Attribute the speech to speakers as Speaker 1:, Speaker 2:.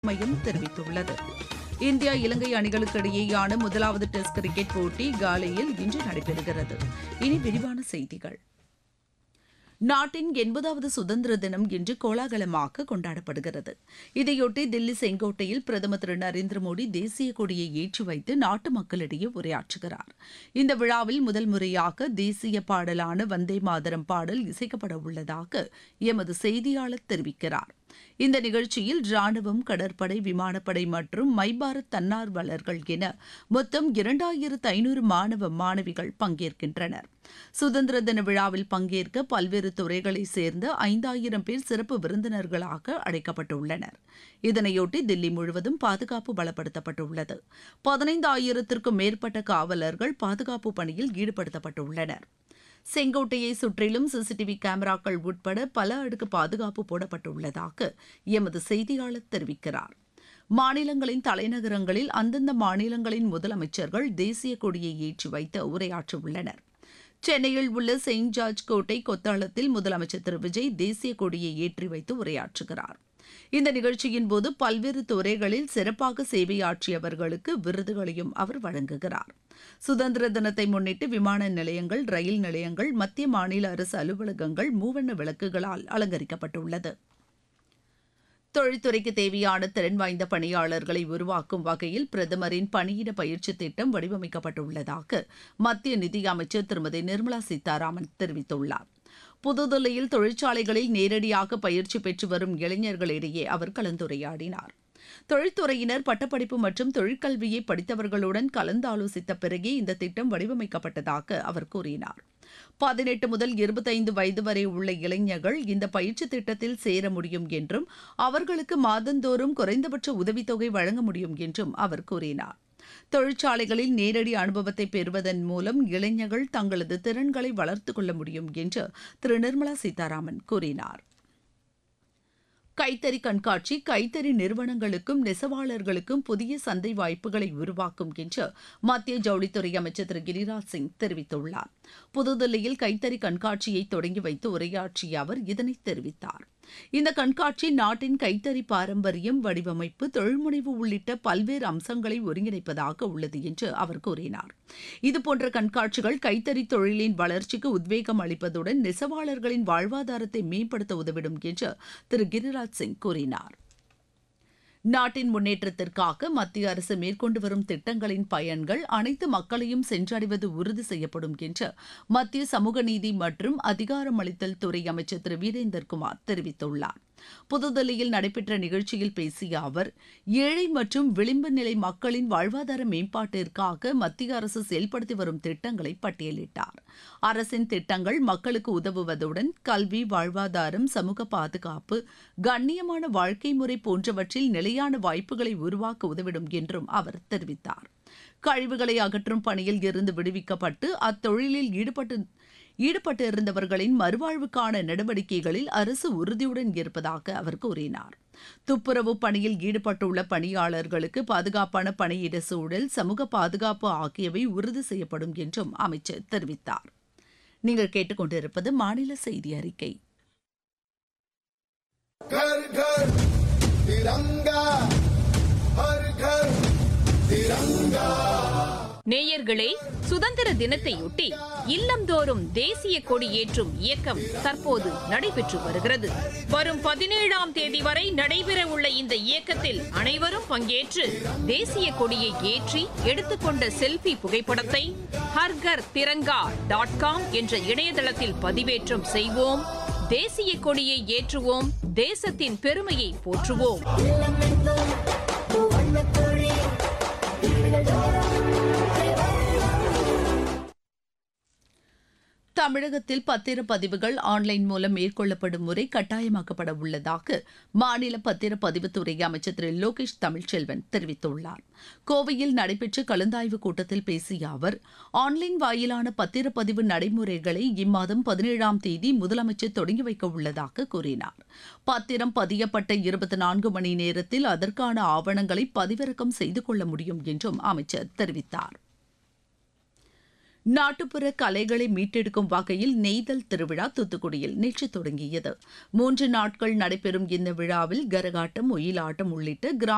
Speaker 1: மையம் தெரிவித்துள்ளது. இந்தியா இலங்கை அணிகளுக்கு இடையேயான முதலாவது டெஸ்ட் கிரிக்கெட் போட்டி காலையில் இன்று நடைபெறுகிறது. இனி விரிவான செய்திகள். நாட்டின் 80வது சுதந்திர தினம் இன்று கோலாகலமாக கொண்டாடப்படுகிறது. இதையொட்டி தில்லி செங்கோட்டையில் பிரதமர் திரு நரேந்திர மோடி தேசிய கொடியை ஏற்றி வைத்து நாட்டு மக்களிடையே உரையாற்றுகிறார். இந்த விழாவில் முதல் முறையாக தேசிய பாடலான வந்தே மாதரம் பாடல் இசைக்கப்பட உள்ளதாக எமது செய்தியாளர் தெரிவிக்கிறார். இந்த நிகழ்ச்சியில் ராணுவம், கடற்படை, விமானப்படை மற்றும் மைபாரத் தன்னார்வலர்கள் என மொத்தம் 2500 மாணவ மாணவிகள் பங்கேற்கின்றனர். சுதந்திர தின விழாவில் பங்கேற்க பல்வேறு துறைகளைச் சேர்ந்த 5000 பேர் சிறப்பு விருந்தினர்களாக அழைக்கப்பட்டுள்ளனர். இதனையொட்டி தில்லி முழுவதும் பாதுகாப்பு பலப்படுத்தப்பட்டுள்ளது. 15,000க்கும் மேற்பட்ட காவலர்கள் பாதுகாப்பு பணியில் ஈடுபடுத்தப்பட்டுள்ளனர். செங்கோட்டையை சுற்றிலும் சிசிடிவி கேமராக்கள் உட்பட பல அடுக்கு பாதுகாப்பு போடப்பட்டுள்ளதாக எமது செய்தியாளர் தெரிவிக்கிறார். மாநிலங்களின் தலைநகரங்களில் அந்தந்த மாநிலங்களின் முதலமைச்சர்கள் தேசிய கொடியை ஏற்றி வைத்து உரையாற்றவுள்ளனர். சென்னையில் உள்ள செயின்ட் ஜார்ஜ் கோட்டை கொத்தளத்தில் முதலமைச்சர் திரு விஜய் தேசிய கொடியை ஏற்றி வைத்து உரையாற்றுகிறார். இந்த நிகழ்ச்சியின் போது பல்வேறு துறைகளில் சிறப்பாக சேவையாற்றியவர்களுக்கு விருதுகளையும் அவர் வழங்குகிறார். சுதந்திர தினத்தை முன்னிட்டு விமான நிலையங்கள், ரயில் நிலையங்கள், மத்திய மாநில அரசு அலுவலகங்கள் மூவண்ண விளக்குகளால் அலங்கரிக்கப்பட்டுள்ளது. தொழில்துறைக்கு தேவையான திறன் வாய்ந்த பணியாளர்களை உருவாக்கும் வகையில் பிரதமரின் பணியிட பயிற்சி திட்டம் வடிவமைக்கப்பட்டுள்ளதாக மத்திய நிதியமைச்சர் திருமதி நிர்மலா சீதாராமன் தெரிவித்துள்ளார். புதுதில்லியில் தொழிற்சாலைகளில் நேரடியாக பயிற்சி பெற்று வரும் இளைஞர்களிடையே அவர் கலந்துரையாடினார். தொழில்துறையினர் பட்டப்படிப்பு மற்றும் தொழிற்கல்வியை படித்தவர்களுடன் கலந்தாலோசித்த பிறகே இந்த திட்டம் வடிவமைக்கப்பட்டதாக அவர் கூறினார். 18 முதல் 25 வயது வரை உள்ள இளைஞர்கள் இந்த பயிற்சி திட்டத்தில் சேர முடியும் என்றும் அவர்களுக்கு மாதந்தோறும் குறைந்தபட்ச உதவித்தொகை வழங்க முடியும் என்றும் அவர் கூறினார். தொழிற்சாலைகளில் நேரடி அனுபவத்தை பெறுவதன் மூலம் இளைஞர்கள் தங்களது திறன்களை வளர்த்துக் கொள்ள முடியும் என்று திரு நிர்மலா சீதாராமன் கூறினார். கைத்தறி கண்காட்சி கைத்தறி நிறுவனங்களுக்கும் நெசவாளர்களுக்கும் புதிய சந்தை வாய்ப்புகளை உருவாக்கும் என்று மத்திய ஜவுளித்துறை அமைச்சர் திரு கிரிராஜ் சிங் தெரிவித்துள்ளார். புதுதில்லியில் கைத்தறி கண்காட்சியை தொடங்கி வைத்து உரையாற்றிய அவர் இதனை தெரிவித்தார். இந்த கண்காட்சி நாட்டின் கைத்தறி பாரம்பரியம், வடிவமைப்பு, தொழில்முனைவு உள்ளிட்ட பல்வேறு அம்சங்களை ஒருங்கிணைப்பதாக உள்ளது என்று அவர் கூறினார். இதுபோன்ற கண்காட்சிகள் கைத்தறி தொழிலின் வளர்ச்சிக்கு உத்வேகம் அளிப்பதுடன் நெசவாளர்களின் வாழ்வாதாரத்தை மேம்படுத்த உதவிடும் என்று திரு கிரிராஜ் சிங் கூறினார். நாட்டின் முன்னேற்றத்திற்காக மத்திய அரசு மேற்கொண்டு வரும் திட்டங்களின் பயன்கள் அனைத்து மக்களையும் சென்றடைவது உறுதி செய்யப்படும் என்று மத்திய சமூக நீதி மற்றும் அதிகாரமளித்தல் துறை அமைச்சர் திரு வீரேந்தர்குமார் தெரிவித்துள்ளார். புதுதில்லியில் நடைபெற்ற நிகழ்ச்சியில் பேசிய அவர், ஏழை மற்றும் விளிம்பு நிலை மக்களின் வாழ்வாதார மேம்பாட்டிற்காக மத்திய அரசு செயல்படுத்தி வரும் திட்டங்களை பட்டியலிட்டார். அரசின் திட்டங்கள் மக்களுக்கு உதவுவதுடன் கல்வி, வாழ்வாதாரம், சமூக பாதுகாப்பு, கண்ணியமான வாழ்க்கை முறை போன்றவற்றில் நிலையான வாய்ப்புகளை உருவாக்க உதவிடும் என்றும் அவர் தெரிவித்தார். கழிவுகளை அகற்றும் பணியில் இருந்து விடுவிக்கப்பட்டு அத்தொழிலில் ஈடுபட்டிருந்தவர்களின் மறுவாழ்வுக்கான நடவடிக்கைகளில் அரசு உறுதியுடன் இருப்பதாக அவர் கூறினார். துப்புரவு பணியில் ஈடுபட்டுள்ள பணியாளர்களுக்கு பாதுகாப்பான பணியிட சூழல், சமூக பாதுகாப்பு ஆகியவை உறுதி செய்யப்படும் என்றும் அமைச்சர் தெரிவித்தார். நீங்கள் கேட்டுக்கொண்டிருப்பது மாநில செய்தி அறிக்கை.
Speaker 2: நேயர்களே, சுதந்திர தினத்தையொட்டி இல்லந்தோறும் தேசிய கொடி ஏற்றும் இயக்கம் தற்போது நடைபெற்று வருகிறது. வரும் 17ஆம் தேதி வரை நடைபெறவுள்ள இந்த இயக்கத்தில் அனைவரும் பங்கேற்று தேசிய கொடியை ஏற்றி எடுத்துக்கொண்ட செல்ஃபி புகைப்படத்தை harghar-tiranga.com என்ற இணையதளத்தில் பதிவேற்றம் செய்வோம். தேசிய கொடியை ஏற்றுவோம். தேசத்தின் பெருமையை போற்றுவோம்.
Speaker 1: தமிழகத்தில் பத்திரப்பதிவுகள் ஆன்லைன் மூலம் மேற்கொள்ளப்படும் முறை கட்டாயமாக்கப்பட உள்ளதாக மாநில பத்திரப்பதிவுத்துறை அமைச்சர் திரு லோகேஷ் தமிழ்ச்செல்வன் தெரிவித்துள்ளார். கோவையில் நடைபெற்ற கலந்தாய்வு கூட்டத்தில் பேசிய அவர், ஆன்லைன் வாயிலான பத்திரப்பதிவு நடைமுறைகளை இம்மாதம் 17ஆம் தேதி முதலமைச்சர் தொடங்கி வைக்க உள்ளதாக கூறினார். பத்திரம் பதியப்பட்ட 24 மணி நேரத்தில் அதற்கான ஆவணங்களை பதிவிறக்கம் செய்து கொள்ள முடியும் என்றும் அமைச்சர் தெரிவித்தார். நாட்டுப்புற கலைகளை மீட்டெடுக்கும் வகையில் நெய்தல் திருவிழா தூத்துக்குடியில் நேற்று தொடங்கியது. 3 நாட்கள் நடைபெறும் இந்த விழாவில் கரகாட்டம், ஒயிலாட்டம் உள்ளிட்ட